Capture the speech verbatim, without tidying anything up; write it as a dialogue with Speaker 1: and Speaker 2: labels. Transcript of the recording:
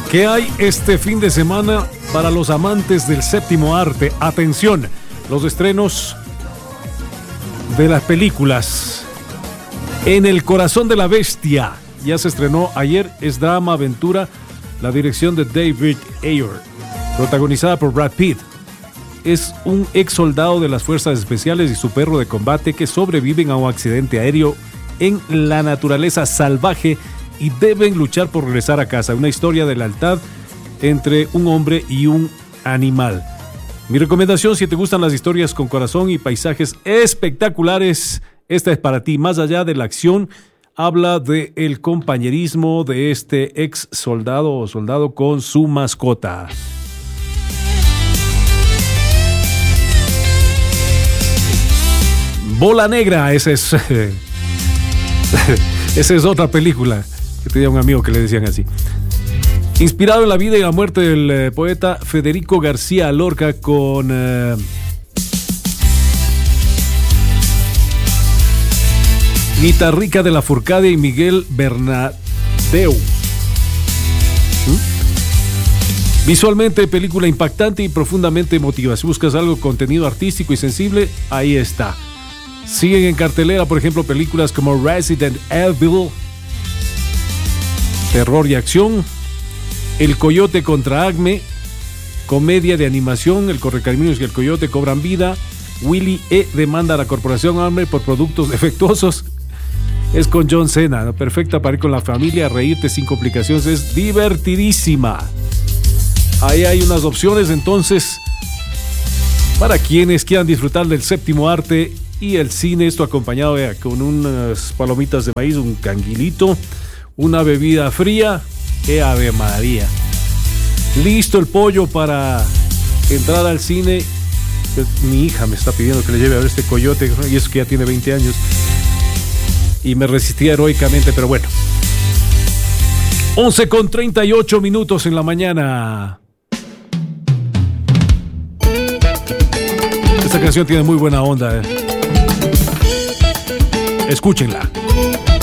Speaker 1: ¿Qué hay este fin de semana para los amantes del séptimo arte? Atención, los estrenos de las películas. En el corazón de la bestia, ya se estrenó ayer, es drama, aventura, la dirección de David Ayer, protagonizada por Brad Pitt. Es un ex soldado de las fuerzas especiales y su perro de combate que sobreviven a un accidente aéreo en la naturaleza salvaje y deben luchar por regresar a casa. Una historia de lealtad entre un hombre y un animal. Mi recomendación, si te gustan las historias con corazón y paisajes espectaculares, esta es para ti. Más allá de la acción, habla del compañerismo de este ex soldado o soldado con su mascota. Bola Negra, esa es, esa es otra película que tenía un amigo que le decían así. Inspirado en la vida y la muerte del eh, poeta Federico García Lorca con eh, Nita Rica de la Furcade y Miguel Bernadeu. ¿Mm? Visualmente, película impactante y profundamente emotiva. Si buscas algo contenido artístico y sensible, ahí está. Siguen en cartelera, por ejemplo, películas como Resident Evil, terror y acción, El Coyote contra Acme, comedia de animación, El Correcaminos y El Coyote cobran vida, Willy E. demanda a la corporación Acme por productos defectuosos. Es con John Cena, ¿no? Perfecta para ir con la familia, reírte sin complicaciones, es divertidísima. Ahí hay unas opciones entonces para quienes quieran disfrutar del séptimo arte y el cine, esto acompañado eh, con unas palomitas de maíz, un canguilito, una bebida fría. ¡Qué Ave María! Listo el pollo para entrar al cine. Mi hija me está pidiendo que le lleve a ver este Coyote, y eso que ya tiene veinte años. Y me resistía heroicamente, pero bueno. once con treinta y ocho minutos en la mañana. Esta canción tiene muy buena onda, eh. Escúchenla.